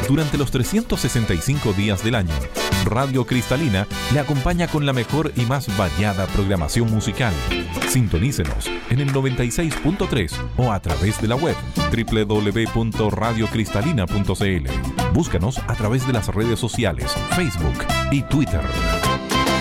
Durante los 365 días del año, Radio Cristalina le acompaña con la mejor y más variada programación musical. Sintonícenos en el 96.3 o a través de la web www.radiocristalina.cl. Búscanos a través de las redes sociales, Facebook y Twitter.